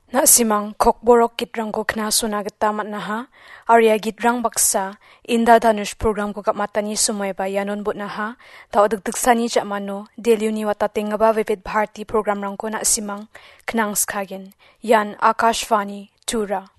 Na simang kokborok gitrang ko kna sunagata matnaha, Arya gitrang baksa, Inda Dhanush program ko kapmatani sumay ba yanon but naha, tao dagdagsani jak mano, Delyuni watating nga ba Vivid Bharati program rang ko na simang knang skagin, yan Akashvani, Tura.